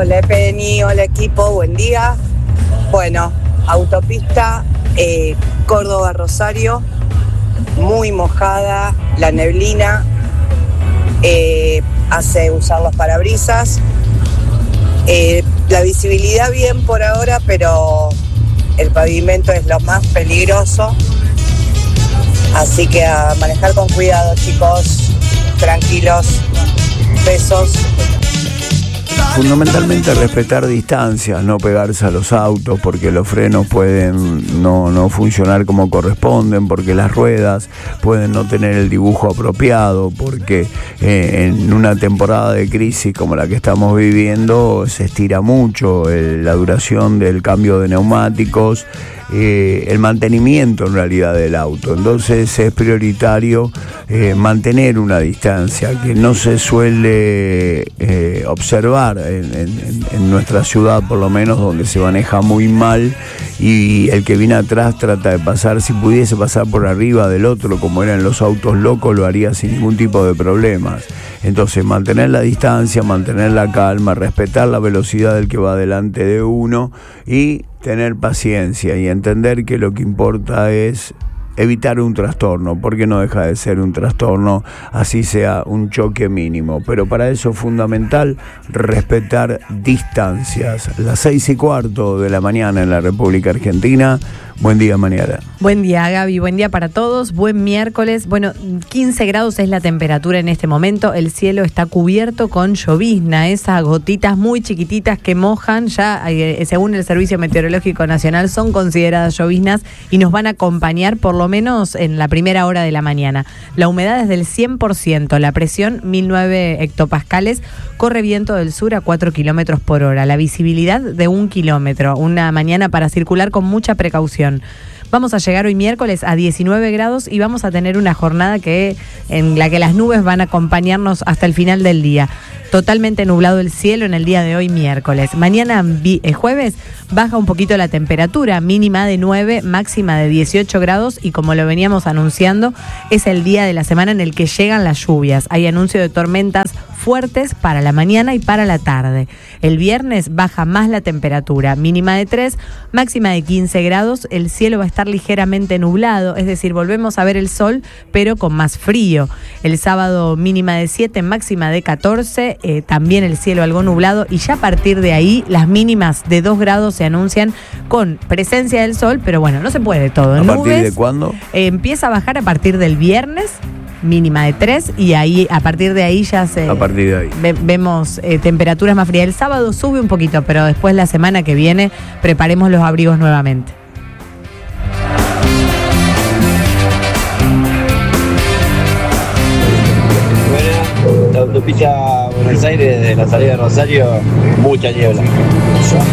Hola Penny, hola equipo, buen día. Bueno, autopista Córdoba-Rosario, muy mojada, la neblina hace usar los parabrisas. La visibilidad bien por ahora, pero el pavimento es lo más peligroso. Así que a manejar con cuidado, chicos, tranquilos, besos. Fundamentalmente respetar distancias, no pegarse a los autos porque los frenos pueden no funcionar como corresponden, porque las ruedas pueden no tener el dibujo apropiado, porque en una temporada de crisis como la que estamos viviendo se estira mucho la duración del cambio de neumáticos, el mantenimiento en realidad del auto. Entonces es prioritario mantener una distancia que no se suele observar en nuestra ciudad, por lo menos, donde se maneja muy mal y el que viene atrás trata de pasar. Si pudiese pasar por arriba del otro como eran los autos locos, lo haría sin ningún tipo de problemas. Entonces mantener la distancia, mantener la calma, respetar la velocidad del que va delante de uno y tener paciencia y entender que lo que importa es evitar un trastorno, porque no deja de ser un trastorno, así sea un choque mínimo. Pero para eso es fundamental respetar distancias. Las 6:15 de la mañana en la República Argentina. Buen día, Mariana. Buen día, Gaby. Buen día para todos. Buen miércoles. Bueno, 15 grados es la temperatura en este momento. El cielo está cubierto con llovizna, esas gotitas muy chiquititas que mojan. Ya, según el Servicio Meteorológico Nacional, son consideradas lloviznas y nos van a acompañar por lo menos en la primera hora de la mañana. La humedad es del 100%, la presión 1009 hectopascales, corre viento del sur a 4 kilómetros por hora, la visibilidad de 1 kilómetro. Una mañana para circular con mucha precaución. Vamos a llegar hoy miércoles a 19 grados y vamos a tener una jornada en la que las nubes van a acompañarnos hasta el final del día. Totalmente nublado el cielo en el día de hoy miércoles. Mañana jueves baja un poquito la temperatura, mínima de 9, máxima de 18 grados y como lo veníamos anunciando, es el día de la semana en el que llegan las lluvias. Hay anuncio de tormentas fuertes para la mañana y para la tarde. El viernes baja más la temperatura, mínima de 3, máxima de 15 grados, el cielo va a estar ligeramente nublado, es decir, volvemos a ver el sol, pero con más frío. El sábado mínima de 7, máxima de 14, también el cielo algo nublado y ya a partir de ahí las mínimas de 2 grados se anuncian con presencia del sol, pero bueno, no se puede todo. ¿A partir de cuándo? Empieza a bajar a partir del viernes, mínima de 3 y ahí a partir de ahí ya se... A partir de ahí. Vemos temperaturas más frías. El sábado sube un poquito, pero después la semana que viene preparemos los abrigos nuevamente. Bueno, la autopista Buenos Aires, desde la salida de Rosario, mucha niebla.